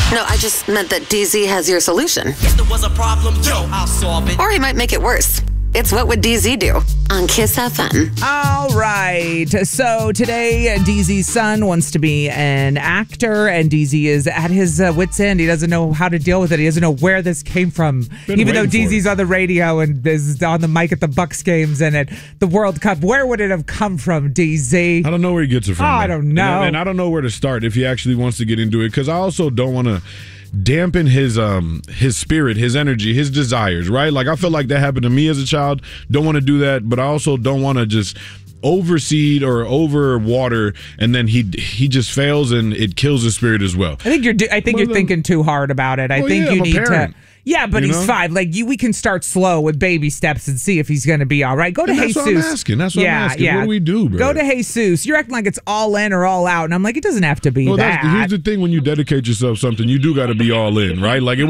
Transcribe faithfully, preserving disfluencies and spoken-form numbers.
No, I just meant that D Z has your solution. If there was a problem, yo, I'll solve it. Or he might make it worse. It's What Would D Z Do on Kiss F M. All right. So today, D Z's son wants to be an actor, and D Z is at his uh, wit's end. He doesn't know how to deal with it. He doesn't know where this came from. Been Even though waiting D for Z's it. on the radio and is on the mic at the Bucks games and at the World Cup, where would it have come from, D Z? I don't know where he gets it from. Oh, I man. don't And know. I- And I don't know where to start if he actually wants to get into it, because I also don't want to dampen his um his spirit, his energy, his desires, right? Like, I feel like that happened to me as a child. Don't want to do that, but I also don't want to just overseed or overwater, and then he he just fails and it kills his spirit as well. I think you're. I think Well, you're thinking too hard about it. I Well, think yeah, you I'm a need to. parent. Yeah, but You he's know? five. Like you, we can start slow with baby steps and see if he's going to be all right. Go to And that's Jesus. what I'm asking. That's what I'm yeah, asking. Yeah. What do we do, bro? Go to Jesus. You're acting like it's all in or all out, and I'm like, it doesn't have to be Well, that. that's, here's the thing: when you dedicate yourself something, you do got to be all in, right? Like it.